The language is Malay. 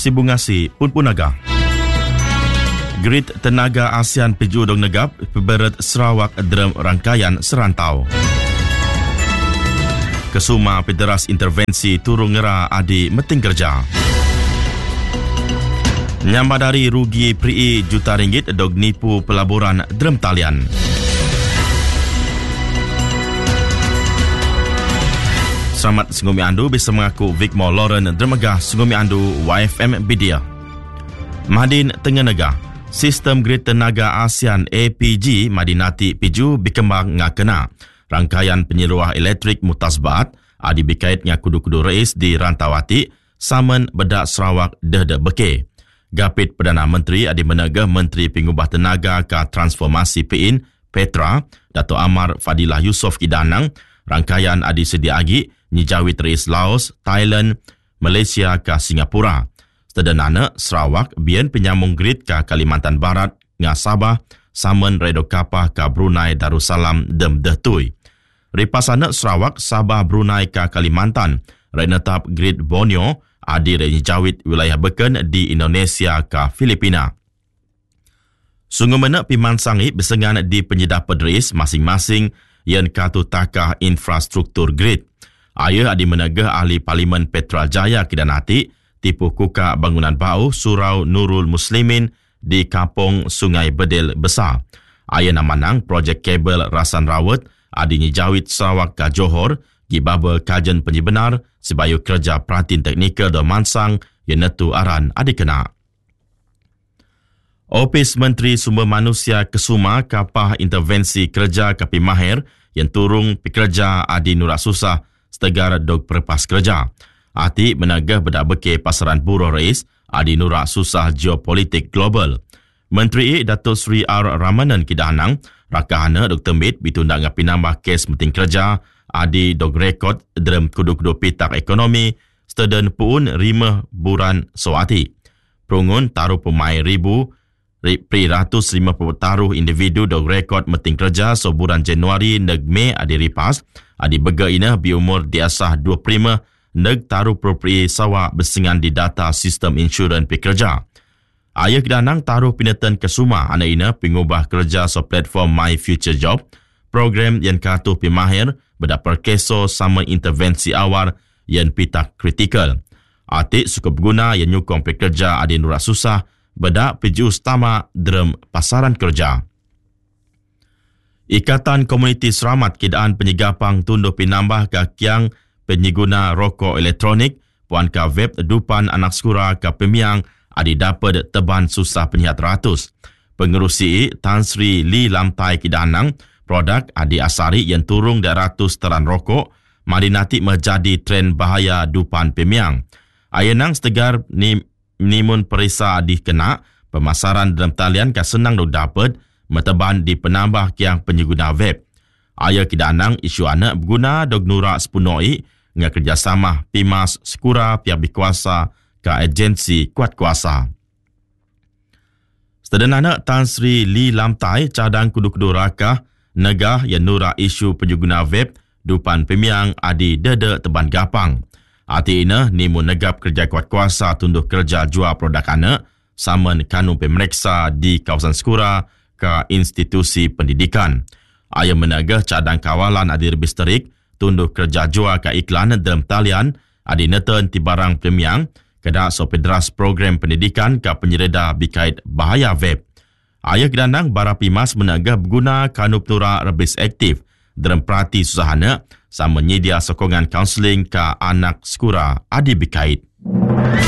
Sibungasi pun punaga. Grid Tenaga ASEAN Piju Dong Negap Peberet Sarawak dalam rangkaian serantau. Kesuma Pederas Intervensi Turun Ngera Adi Meting Kerja. Nyambadari rugi peri juta ringgit dog nipu pelaburan dalam talian. Selamat Sungguh Andu bisa mengaku Vicmore Lauren Dermegah Sungguh Andu YFM Bidia. Madin Tengah Negah. Sistem Grid Tenaga ASEAN APG Madinati Piju berkembang ngakena. Rangkaian penyeluruh elektrik mutasbat adi berkait dengan kudu-kudu rais di Rantawati saman bedak Sarawak deh beke. Gapit Perdana Menteri adi menegah Menteri Pengubah Tenaga ke Transformasi PIN Petra Dato' Amar Fadilah Yusof Kidanang rangkaian adi sedia agi nyijawit rais Laos, Thailand, Malaysia ke Singapura. Sedenana Sarawak bian penyambung grid ke Kalimantan Barat ngah Sabah saman redo kapah ke Brunei Darussalam dem dehtui. Ripasana Sarawak Sabah Brunei ke Kalimantan renetap grid Borneo adi renjawit wilayah beken di Indonesia ke Filipina. Sungguh mana pimansangi bersengan di penyedap pedris masing-masing yang katu takah infrastruktur grid. Ayah adi menegah ahli Parlimen Petra Jaya Kidanati tipu kuka bangunan bau Surau Nurul Muslimin di Kampung Sungai Bedil Besar. Ayah namanang projek kabel Rasan Rawat adi nyijawit Sarawak ke Johor gibaba kajian penyebenar sebayu kerja perhatian teknikal dan mansang yang netu aran adi kena. Ofis Menteri Sumber Manusia Kesuma kapah intervensi kerja kapi mahir yang turung pekerja adi nurak susah setegar dog perpas kerja. Ati menagah bedak beke pasaran buruh rais adi nurak susah geopolitik global. Menteri Datuk Sri R. Ramanan Kidanang rakahana Dr. Mit bitundang ngapi nambah kes meting kerja adi dog rekod dalam kudu-kudu pitak ekonomi setedan puun 5 bulan soati. Perungun taruh pemain pri 150 taruh individu dog rekod meting kerja so bulan Januari neg Mei adi ripas adi bega ina bi umur diasah 25 neg taruh propri sawak bersengan di data sistem insurans pekerja. Ayah Kidanang taruh pinatan Kesuma anak ina pengubah kerja so platform My Future Job, program yang katuh pemahir bedak perkeso sama intervensi awal yang pitak kritikal. Atik suka berguna yang nyukong pekerja adi nurak susah bedak peju utama dalam pasaran kerja. Ikatan Komuniti Seramat Kidaan Penyegapang tunduh pinambah ke kiang penyeguna rokok elektronik puan ka vape dupan anak sekura ke pemiang adi dapat teban susah penyihat ratus. Pengerusi Tan Sri Lee Lamtai Kidanang produk adi asari yang turung dari ratus teran rokok madinati menjadi tren bahaya dupan pemiang. Ayenang setegar nimun perisa adi kena pemasaran dalam talian ka senang dok dapat meteban di penambah kiang penyeguna vape. Ayah Kidanang isu anak berguna dog nurak sepunoi dengan kerjasama Pimas Sekura pihak berkuasa ke agensi kuat kuasa. Sedenana Tan Sri Lee Lamtai cadang kudu-kudu rakah negah yang nurak isu penjuguna vape dupan pemiang adi dede teban gapang. Arti ina nimu negap kerja kuat kuasa tunduh kerja jual produk anak saman kanun pemeriksa di kawasan Sekura ke institusi pendidikan. Ayah menagah cadang kawalan adi lebih terik tunduh kerja jual ke iklan dalam talian adi neten tibarang premiang kedak sopedras program pendidikan ke penyereda bikait bahaya vape. Ayah Kidanang bara Pimas menagah berguna kanup nura rebis aktif dalam perhati susahana sama menyedia sokongan kaunseling ke anak sekura adi bikait.